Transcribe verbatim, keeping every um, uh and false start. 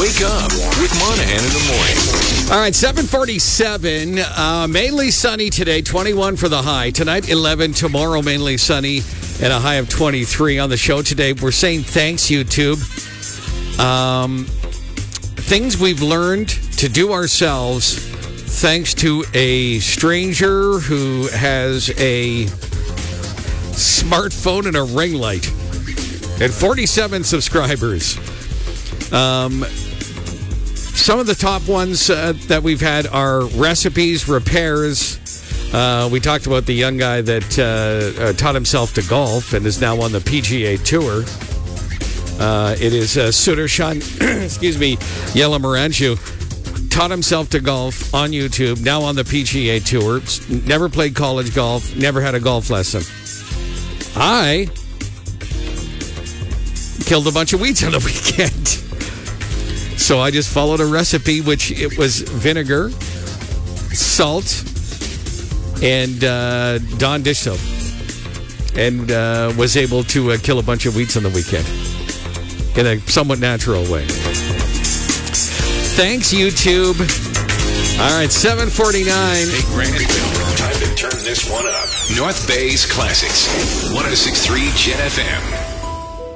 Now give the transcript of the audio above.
Wake up with Monahan in the morning. All right, seven forty-seven. Uh, mainly sunny today, twenty-one for the high. Tonight, eleven. Tomorrow, mainly sunny and a high of twenty-three. On the show today, we're saying thanks, YouTube. Um, things we've learned to do ourselves thanks to a stranger who has a smartphone and a ring light and forty-seven subscribers. Um, some of the top ones uh, that we've had are recipes, repairs. Uh, we talked about the young guy that uh, uh, taught himself to golf and is now on the P G A Tour. Uh, it is uh, Sudarshan, excuse me, Yellamaranchu, taught himself to golf on YouTube, now on the P G A Tour. Never played college golf, never had a golf lesson. I killed a bunch of weeds on the weekend. So I just followed a recipe, which it was vinegar, salt, and uh, Dawn dish soap. And uh, was able to uh, kill a bunch of weeds on the weekend in a somewhat natural way. Thanks, YouTube. All right, seven forty-nine. Hey, Graniteville, time to turn this one up. North Bay's Classics, one oh six point three Jet F M.